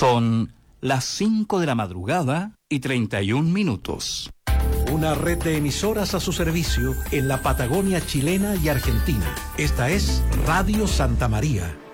Son las 5 de la madrugada y 31 minutos. Una red de emisoras a su servicio en la Patagonia chilena y argentina. Esta es Radio Santa María.